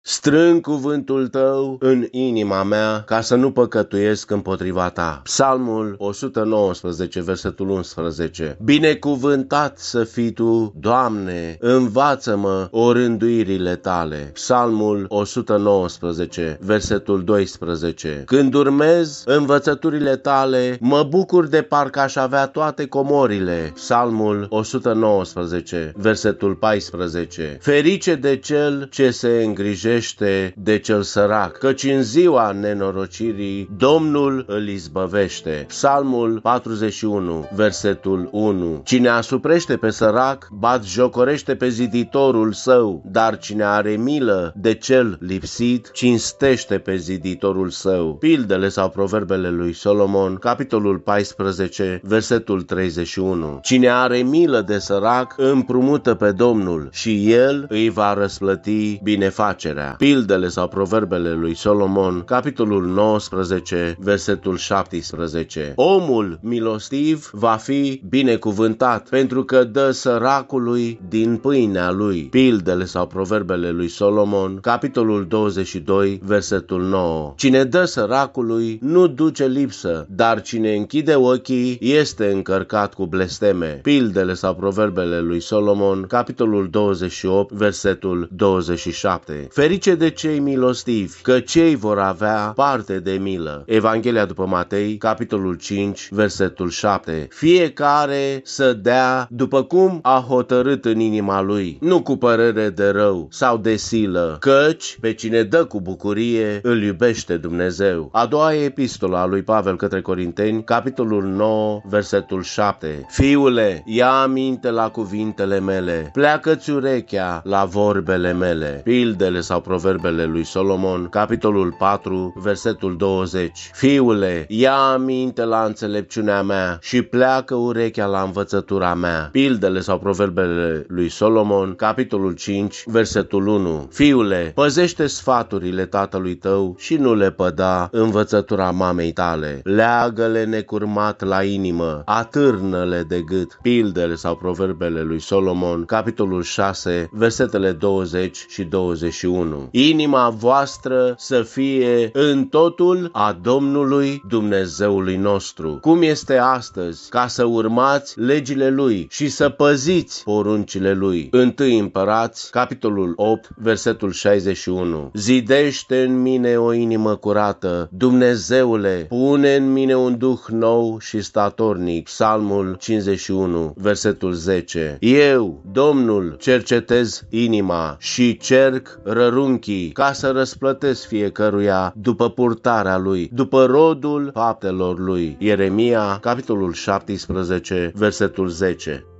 Strâng cuvântul tău în inima mea ca să nu păcătuiesc împotriva ta. Psalmul 119, versetul 11. Binecuvântat să fii tu, Doamne, învață-mă orânduirile tale. Psalmul 119, versetul 12. Când urmez învățăturile tale, mă bucur de parcă aș avea toate comorile. Psalmul 119, versetul 14. Ferice de cel ce se îngrijește de cel sărac, căci în ziua nenorocirii Domnul îl izbăvește. Psalmul 41, versetul 1. Cine asuprește pe sărac, batjocorește pe ziditorul său, dar cine are milă de cel lipsit, cinstește pe ziditorul său. Pildele sau proverbele lui Solomon, capitolul 14, versetul 31. Cine are milă de sărac, împrumută pe Domnul și el îi va răsplăti binefacerea. Pildele sau proverbele lui Solomon, capitolul 19, versetul 17. Omul milostiv va fi binecuvântat pentru că dă săracului din pâinea lui. Pildele sau proverbele lui Solomon, capitolul 22, versetul 9. Cine dă săracului nu duce lipsă, dar cine închide ochii este încărcat cu blesteme. Pildele sau proverbele lui Solomon, capitolul 28, versetul 27. Ferice de cei milostivi, că cei vor avea parte de milă. Evanghelia după Matei, capitolul 5, versetul 7. Fiecare să dea după cum a hotărât în inima lui, nu cu părere de rău sau de silă, căci pe cine dă cu bucurie îl iubește Dumnezeu. A doua epistola a lui Pavel către Corinteni, capitolul 9, versetul 7. Fiule, ia aminte la cuvintele mele, pleacă-ți urechea la vorbele mele. Pildele sau proverbele lui Solomon, capitolul 4, versetul 20. Fiule, ia aminte la înțelepciunea mea și pleacă urechea la învățătura mea. Pildele sau proverbele lui Solomon, capitolul 5, versetul 1. Fiule, păzește sfaturile tatălui tău și nu le păda învățătura mamei tale. Leagă-le necurmat la inimă, atârnă-le de gât. Pildele sau proverbele lui Solomon, capitolul 6, versetele 20 și 21. Inima voastră să fie în totul a Domnului Dumnezeului nostru, cum este astăzi, ca să urmați legile Lui și să păziți poruncile Lui. 1 Împărați, capitolul 8, versetul 61. Zidește în mine o inimă curată, Dumnezeule, pune în mine un duh nou și statornic. Psalmul 51, versetul 10. Eu, Domnul, cercetez inima și cerc rărunchii ca să răsplătesc fiecăruia după purtarea lui, după rodul faptelor lui. Ieremia, capitolul 17, versetul 10.